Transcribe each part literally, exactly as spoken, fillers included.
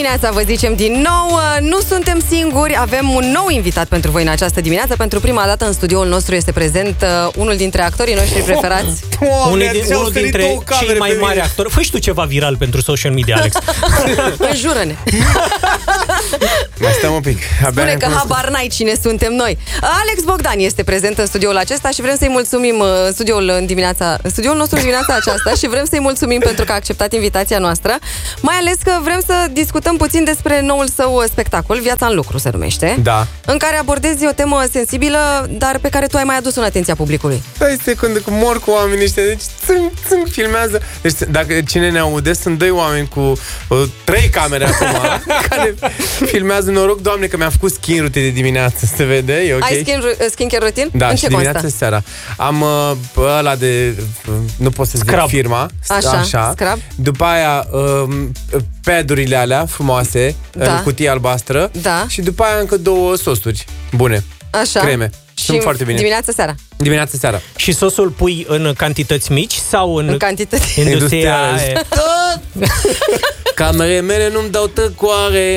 dimineața, vă zicem din nou. Nu suntem singuri, avem un nou invitat pentru voi în această dimineață. Pentru prima dată în studioul nostru este prezent uh, unul dintre actorii noștri preferați. Unul, din, unul dintre cei mai mari actori. Fă și tu ceva viral pentru social media, Alex. Înjură-ne. Mai stăm un pic. Abia Spune că habar n-ai cine suntem noi. Alex Bogdan este prezent în studioul acesta și vrem să-i mulțumim în studioul, în dimineața, în studioul nostru în dimineața aceasta și vrem să-i mulțumim pentru că a acceptat invitația noastră. Mai ales că vrem să discutăm puțin despre noul său spectacol, Viața în lucru se numește. Da. În care abordezi o temă sensibilă, dar pe care tu ai mai adus în atenția publicului. Stai secundă, că mor cu oamenii ăștia. Deci țâng, țâng, filmează. Deci dacă cine ne aude, sunt doi oameni cu uh, trei camere acum care filmează. Noroc, Doamne, că mi-am făcut skin routine de dimineață. Se vede, e ok? Ai skin, skincare routine? Da, în și ce dimineața constă? și seara. Am uh, ăla de... Uh, nu pot să zic Scrub. firma. Așa, așa. scrub. După aia uh, padurile alea frumoase, Da. în cutie albastră. Da. Și după aia încă două sosuri bune. Așa. Creme. Și Sunt foarte bine. dimineața seara. Dimineața seara. Și sosul pui în cantități mici sau în, În cantități. industria? Industriale. Camerele mele nu-mi dau tăcoare.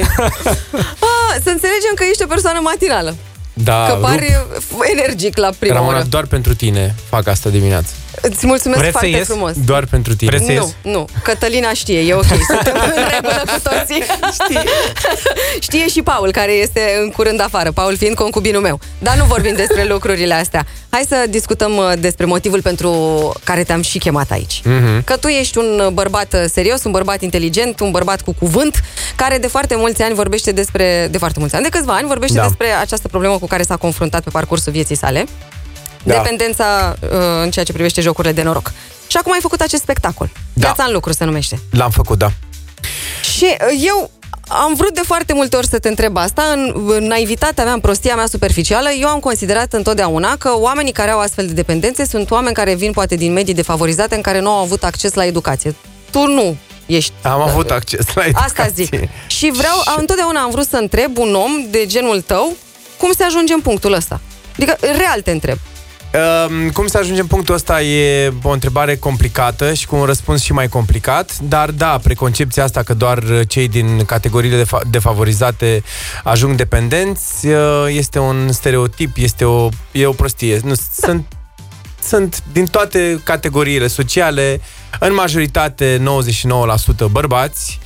Ah, să înțelegem că ești o persoană matinală. Da, Că pari energic la prima Ramona, oră. doar pentru tine fac asta dimineața. Îți mulțumesc Vreți să foarte ies? frumos. Doar pentru tine. Vreți să ies? Nu, nu. Cătălina știe, e ok. Suntem în regulă cu toții. Știe. Știe și Paul, care este în curând afară. Paul fiind concubinul meu. Dar nu vorbim despre lucrurile astea. Hai să discutăm uh, despre motivul pentru care te-am și chemat aici. Mhm. Că tu ești un bărbat uh, serios, un bărbat inteligent, un bărbat cu cuvânt, care de foarte mulți ani vorbește despre... De foarte mulți ani, de câțiva ani vorbește Da. despre această problemă cu care s-a confruntat pe parcursul vieții sale. Da. Dependența uh, în ceea ce privește jocurile de noroc. Și acum ai făcut acest spectacol. Da. Viața în lucru se numește. L-am făcut, da. Și uh, eu am vrut de foarte multe ori să te întreb asta. În, în naivitatea mea, în prostia mea superficială, eu am considerat întotdeauna că oamenii care au astfel de dependențe sunt oameni care vin poate din medii defavorizate în care nu au avut acces la educație. Tu nu ești... Am avut acces la educație. Asta zic. Și vreau, întotdeauna am vrut să întreb un om de genul tău cum se ajunge în punctul ăsta. Adică, real te întreb. Um, cum să ajungem în punctul ăsta e o întrebare complicată și cu un răspuns și mai complicat, dar da, preconcepția asta că doar cei din categoriile defa- defavorizate ajung dependenți este un stereotip, este o, e o prostie. Nu, da. sunt, sunt din toate categoriile sociale, în majoritate nouăzeci și nouă la sută bărbați.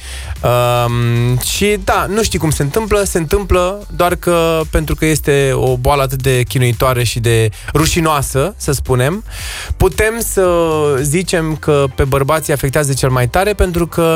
Um, și da, nu știi cum se întâmplă, se întâmplă doar că pentru că este o boală atât de chinuitoare și de rușinoasă, să spunem, putem să zicem că pe bărbații afectează cel mai tare pentru că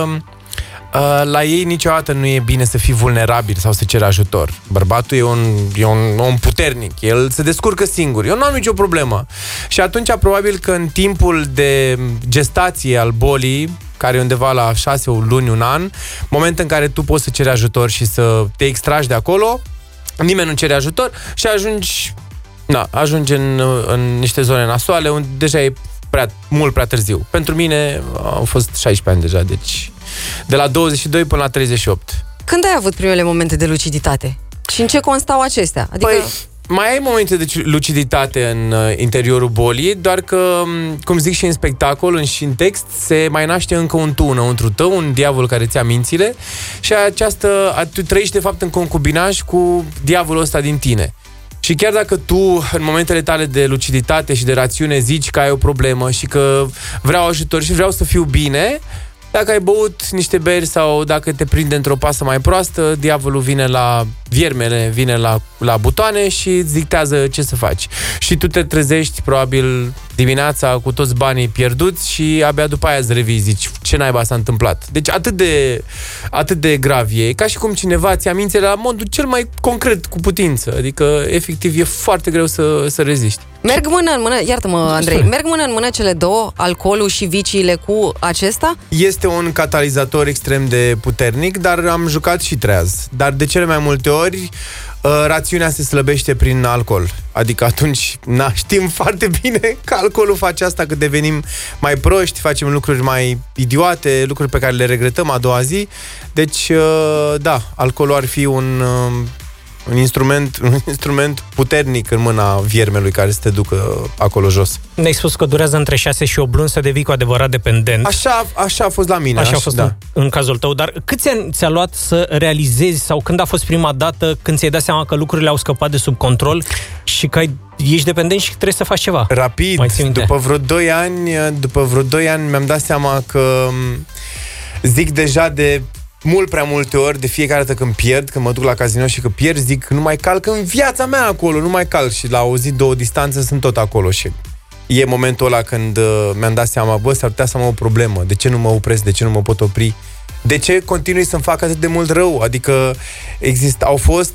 uh, la ei niciodată nu e bine să fii vulnerabil sau să ceri ajutor. Bărbatul e un, e un om puternic, el se descurcă singur, eu nu am nicio problemă. Și atunci probabil că în timpul de gestație al bolii, care e undeva la șase luni, un an, moment în care tu poți să ceri ajutor și să te extragi de acolo, nimeni nu cere ajutor și ajungi, na, ajungi în, în niște zone nasoale unde deja e prea, mult prea târziu. Pentru mine au fost șaisprezece ani deja, deci de la douăzeci și doi până la treizeci și opt. Când ai avut primele momente de luciditate? Și în ce constau acestea? Adică... Păi, mai ai momente de luciditate în uh, interiorul bolii, doar că, cum zic și în spectacol și în text, se mai naște încă un tu înăuntru tău, un diavol care ți-a mințile și această, a, tu trăiești de fapt în concubinaj cu diavolul ăsta din tine. Și chiar dacă tu, în momentele tale de luciditate și de rațiune, zici că ai o problemă și că vreau ajutor și vreau să fiu bine, dacă ai băut niște beri sau dacă te prinde într-o pasă mai proastă, diavolul vine la viermele, vine la, la butoane și îți dictează ce să faci. Și tu te trezești probabil dimineața cu toți banii pierduți și abia după aia îți revii, zici, ce naiba s-a întâmplat. Deci atât de, atât de grav e, ca și cum cineva ți-a mințile la modul cel mai concret cu putință. Adică, efectiv, e foarte greu să, să reziști. Merg mână în mână, iartă-mă, Andrei, merg mână în mână cele două, alcoolul și viciile cu acesta? Este un catalizator extrem de puternic, dar am jucat și treaz. Dar de cele mai multe ori rațiunea se slăbește prin alcool. Adică atunci, na, știm foarte bine că alcoolul face asta, că devenim mai proști, facem lucruri mai idiote, lucruri pe care le regretăm a doua zi. Deci, da, alcoolul ar fi un Un instrument, un instrument puternic în mâna viermelui care să te ducă acolo jos. Ne-ai spus că durează între șase și opt luni să devii cu adevărat dependent. Așa, așa a fost la mine. Așa, așa a fost da. în, în cazul tău. Dar câți ani ți-a luat să realizezi sau când a fost prima dată când ți-ai dat seama că lucrurile au scăpat de sub control și că ai, ești dependent și trebuie să faci ceva? Rapid. După vreo doi ani, după vreo doi ani mi-am dat seama că zic deja de mult prea multe ori, de fiecare dată când pierd, când mă duc la casino și că pierd, zic, nu mai calc în viața mea acolo, nu mai calc. Și la o zi, două distanțe sunt tot acolo. Și e momentul ăla când uh, mi-am dat seama, bă, s-ar putea să am o problemă. De ce nu mă opresc? De ce nu mă pot opri? De ce continui să-mi fac atât de mult rău? Adică exist, au fost